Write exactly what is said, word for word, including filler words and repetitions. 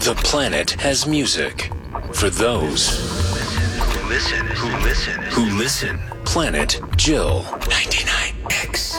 The planet has music. For those who listen, who listen, who listen. Planet Jill. ninety-nine